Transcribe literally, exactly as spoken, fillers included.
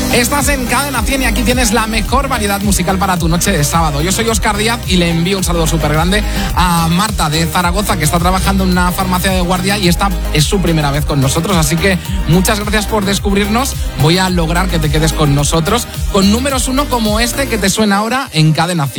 Estás en Cadena cien y aquí tienes la mejor variedad musical para tu noche de sábado. Yo soy Óscar Díaz y le envío un saludo súper grande a Marta de Zaragoza, que está trabajando en una farmacia de guardia y esta es su primera vez con nosotros. Así que muchas gracias por descubrirnos. Voy a lograr que te quedes con nosotros con números uno como este que te suena ahora en Cadena cien.